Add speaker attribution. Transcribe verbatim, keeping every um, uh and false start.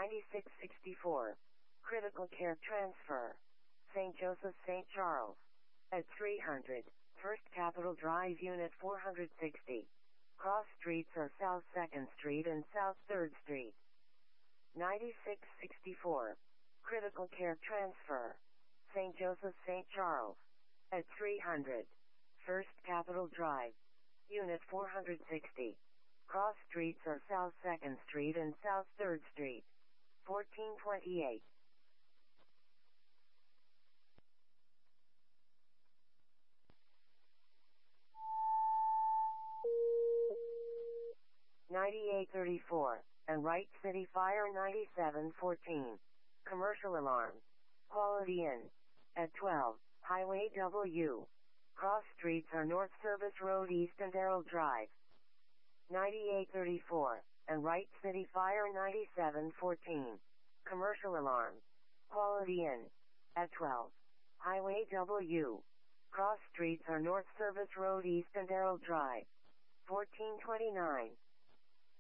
Speaker 1: ninety-six sixty-four. Critical Care Transfer. Saint Joseph Saint Charles. At three hundred. First Capitol Drive Unit four hundred sixty. Cross streets are South second Street and South third Street. ninety-six sixty-four. Critical Care Transfer. Saint Joseph Saint Charles. At three hundred. First Capitol Drive. Unit four hundred sixty. Cross streets are South second Street and South third Street. fourteen twenty-eight. ninety-eight thirty-four. And Wright City Fire ninety-seven fourteen. Commercial alarm. Quality Inn. At twelve. Highway W. Cross streets are North Service Road East and Errol Drive. ninety-eight thirty-four. And Wright City Fire ninety-seven fourteen. Commercial alarm. Quality Inn. At twelve. Highway W. Cross streets are North Service Road East and Errol Drive. fourteen twenty-nine.